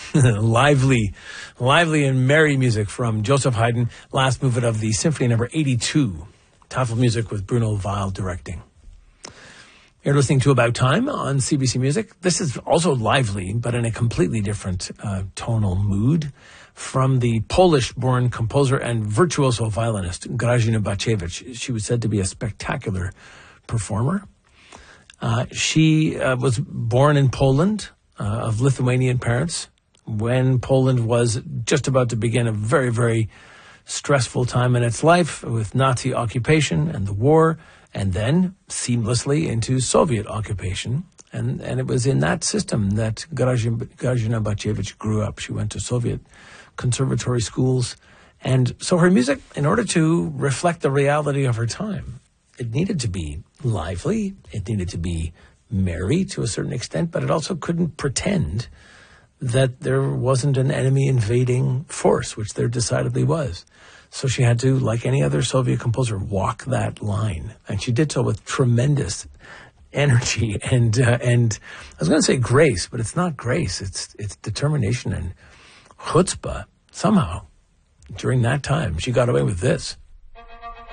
lively and merry music from Joseph Haydn, last movement of the Symphony Number 82, Tafel music with Bruno Weil directing. You're listening to About Time on CBC Music. This is also lively, but in a completely different tonal mood, from the Polish-born composer and virtuoso violinist Grażyna Baciewicz. She was said to be a spectacular performer. She was born in Poland, of Lithuanian parents, when Poland was just about to begin a very, very stressful time in its life with Nazi occupation and the war, and then seamlessly into Soviet occupation. And it was in that system that Grażyna Baciewicz grew up. She went to Soviet conservatory schools. And so her music, in order to reflect the reality of her time, it needed to be lively, it needed to be merry to a certain extent, but it also couldn't pretend that there wasn't an enemy invading force, which there decidedly was. So she had to, like any other Soviet composer, walk that line. And she did so with tremendous energy and I was going to say grace, but it's not grace. It's determination and chutzpah. Somehow, during that time, she got away with this.